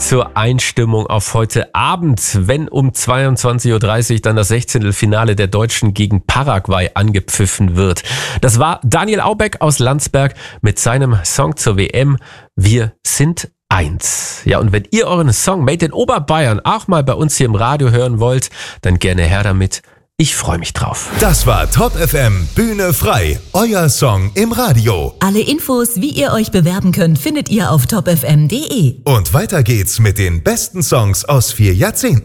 zur Einstimmung auf heute Abend, wenn um 22.30 Uhr dann das 16. Finale der Deutschen gegen Paraguay angepfiffen wird. Das war Daniel Aubeck aus Landsberg mit seinem Song zur WM Wir sind eins. Ja, und wenn ihr euren Song Made in Oberbayern auch mal bei uns hier im Radio hören wollt, dann gerne her damit. Ich freue mich drauf. Das war Top FM Bühne frei, euer Song im Radio. Alle Infos, wie ihr euch bewerben könnt, findet ihr auf topfm.de. Und weiter geht's mit den besten Songs aus 4 Jahrzehnten.